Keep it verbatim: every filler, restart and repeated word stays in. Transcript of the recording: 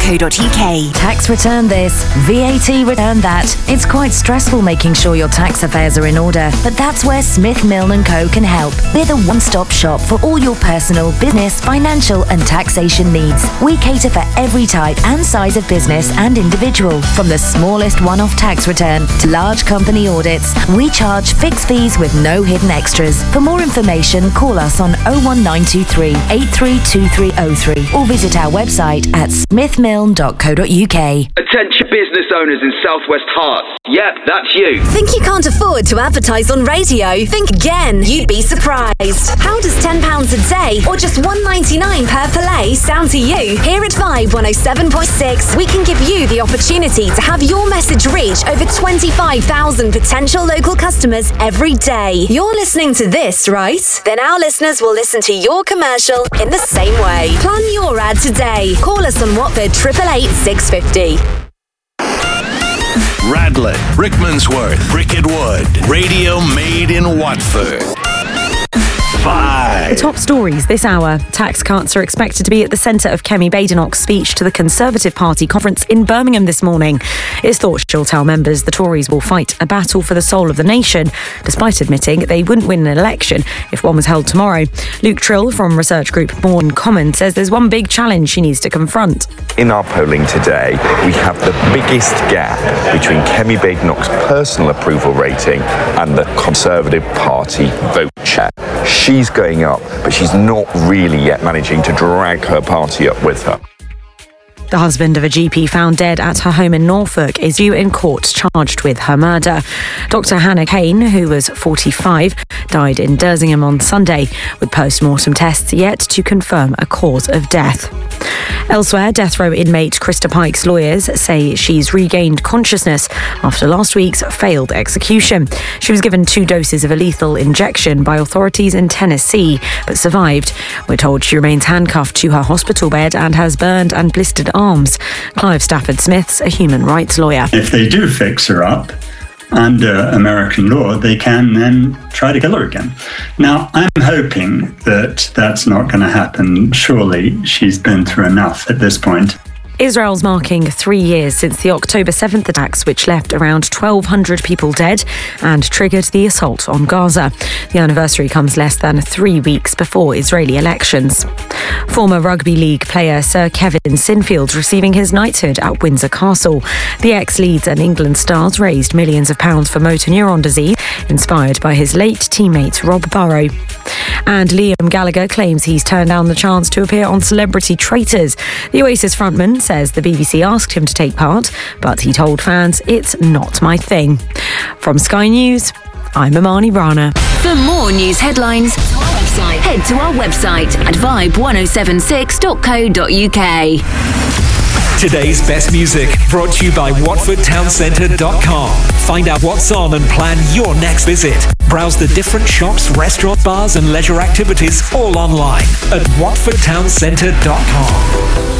co dot uk. Tax return this, V A T return that. It's quite stressful making sure your tax affairs are in order, but that's where Smith Milne and Co can help. We're the one-stop shop for all your personal, business, financial and taxation needs. We cater for every type and size of business and individual. From the smallest one-off tax return to large company audits, we charge fixed fees with no hidden extras. For more information, call us on oh one nine two three, eight three two three oh three or visit our website at smith milne dot co dot uk. Attention business owners in Southwest Hearts. Yep, that's you. Think you can't afford to advertise on radio? Think again. You'd be surprised. How does ten pounds a day or just one ninety-nine per play sound to you? Here at Vibe one oh seven point six, we can give you the opportunity to have your message reach over twenty-five thousand potential local customers every day. You're listening to this, right? Then our listeners will listen to your commercial in the same way. Plan your ad today. Call us on Watford eight eight eight, six five oh. Radlett, Rickmansworth, Bricket Wood. Radio made in Watford. Five. The top stories this hour. Tax cuts are expected to be at the centre of Kemi Badenoch's speech to the Conservative Party conference in Birmingham this morning. It's thought she'll tell members the Tories will fight a battle for the soul of the nation, despite admitting they wouldn't win an election if one was held tomorrow. Luke Trill from research group Morn Common says there's one big challenge she needs to confront. In our polling today, we have the biggest gap between Kemi Badenoch's personal approval rating and the Conservative Party vote share. She's going up, but she's not really yet managing to drag her party up with her. The husband of a G P found dead at her home in Norfolk is due in court charged with her murder. Doctor Hannah Kane, who was forty-five, died in Dersingham on Sunday, with post-mortem tests yet to confirm a cause of death. Elsewhere, death row inmate Krista Pike's lawyers say she's regained consciousness after last week's failed execution. She was given two doses of a lethal injection by authorities in Tennessee, but survived. We're told she remains handcuffed to her hospital bed and has burned and blistered arms. Clive Stafford-Smith's a human rights lawyer. If they do fix her up, under American law, they can then try to kill her again. Now, I'm hoping that that's not going to happen. Surely she's been through enough at this point. Israel's marking three years since the October seventh attacks, which left around twelve hundred people dead and triggered the assault on Gaza. The anniversary comes less than three weeks before Israeli elections. Former rugby league player Sir Kevin Sinfield receiving his knighthood at Windsor Castle. The ex-Leeds and England stars raised millions of pounds for motor neuron disease, inspired by his late teammate Rob Burrow. And Liam Gallagher claims he's turned down the chance to appear on Celebrity Traitors. The Oasis frontman says the B B C asked him to take part, but he told fans, "It's not my thing." From Sky News, I'm Amani Rana. For more news headlines, head to our website at vibe one oh seven six dot co dot uk. Today's best music brought to you by watford town centre dot com. Find out what's on and plan your next visit. Browse the different shops, restaurants, bars and leisure activities all online at watford town centre dot com.